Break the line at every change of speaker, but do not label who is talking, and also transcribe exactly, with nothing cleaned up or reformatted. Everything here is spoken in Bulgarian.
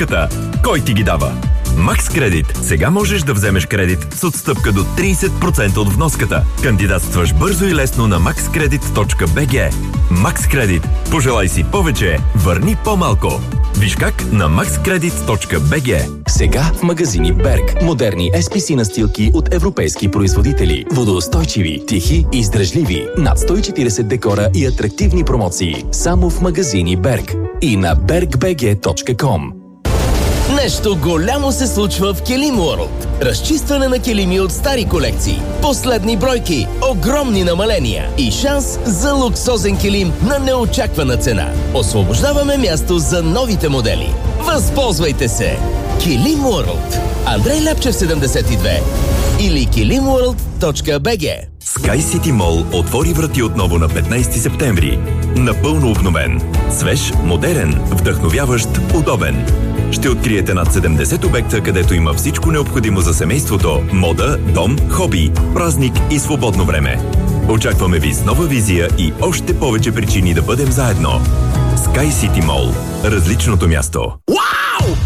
вноската. Кой ти ги дава? Макс Кредит. Сега можеш да вземеш кредит с отстъпка до трийсет процента от вноската. Кандидатстваш бързо и лесно на макс кредит точка би джи. Макс Кредит. Пожелай си повече, върни по-малко. Виж как на макс кредит точка би джи.
Сега в магазини Берг. Модерни ес пи си настилки от европейски производители. Водоустойчиви, тихи и издръжливи. Над сто и четирийсет декора и атрактивни промоции. Само в магазини Берг. И на берг би джи точка ком.
Нещо голямо се случва в Килим Уорлд. Разчистване на килими от стари колекции. Последни бройки, огромни намаления и шанс за луксозен килим на неочаквана цена. Освобождаваме място за новите модели. Възползвайте се! Килим Уорлд. Андрей Ляпчев седемдесет и две или килим уорлд точка би джи.
Sky City Mall отвори врати отново на петнайсети септември. Напълно обновен. Свеж, модерен, вдъхновяващ, удобен. Ще откриете над седемдесет обекта, където има всичко необходимо за семейството, мода, дом, хоби, празник и свободно време. Очакваме ви с нова визия и още повече причини да бъдем заедно. Sky City Mall. Различното място.